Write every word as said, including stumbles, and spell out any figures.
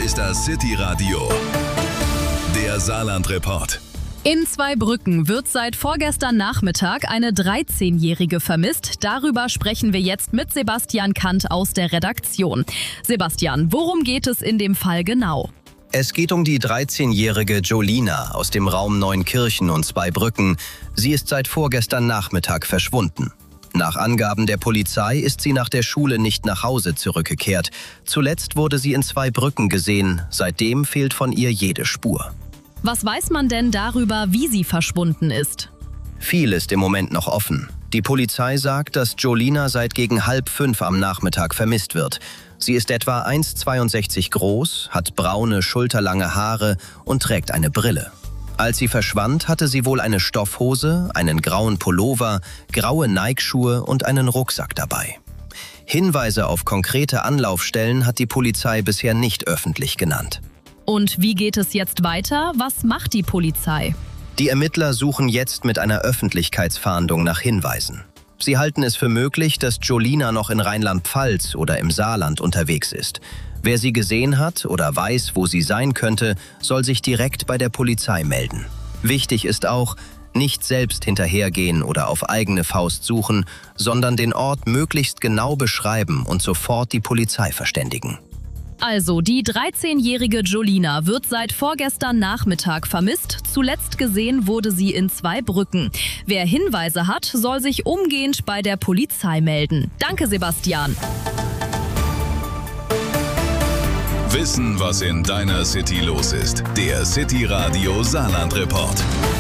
ist das City Radio, der Saarland-Report. In Zweibrücken wird seit vorgestern Nachmittag eine dreizehnjährige vermisst. Darüber sprechen wir jetzt mit Sebastian Kant aus der Redaktion. Sebastian, worum geht es in dem Fall genau? Es geht um die dreizehnjährige Jolina aus dem Raum Neunkirchen und Zweibrücken. Sie ist seit vorgestern Nachmittag verschwunden. Nach Angaben der Polizei ist sie nach der Schule nicht nach Hause zurückgekehrt. Zuletzt wurde sie in Zweibrücken gesehen. Seitdem fehlt von ihr jede Spur. Was weiß man denn darüber, wie sie verschwunden ist? Viel ist im Moment noch offen. Die Polizei sagt, dass Jolina seit gegen halb fünf am Nachmittag vermisst wird. Sie ist etwa eins Komma zweiundsechzig groß, hat braune, schulterlange Haare und trägt eine Brille. Als sie verschwand, hatte sie wohl eine Stoffhose, einen grauen Pullover, graue Nike-Schuhe und einen Rucksack dabei. Hinweise auf konkrete Anlaufstellen hat die Polizei bisher nicht öffentlich genannt. Und wie geht es jetzt weiter? Was macht die Polizei? Die Ermittler suchen jetzt mit einer Öffentlichkeitsfahndung nach Hinweisen. Sie halten es für möglich, dass Jolina noch in Rheinland-Pfalz oder im Saarland unterwegs ist. Wer sie gesehen hat oder weiß, wo sie sein könnte, soll sich direkt bei der Polizei melden. Wichtig ist auch, nicht selbst hinterhergehen oder auf eigene Faust suchen, sondern den Ort möglichst genau beschreiben und sofort die Polizei verständigen. Also, die dreizehnjährige Jolina wird seit vorgestern Nachmittag vermisst. Zuletzt gesehen wurde sie in Zweibrücken. Wer Hinweise hat, soll sich umgehend bei der Polizei melden. Danke, Sebastian. Wissen, was in deiner City los ist. Der City Radio Saarland-Report.